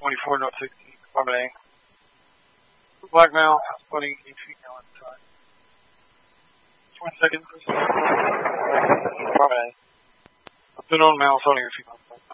24 North 16, Department A. Black male, spotting a female inside. 1 second, please. Department A. Unknown male, spotting a female inside.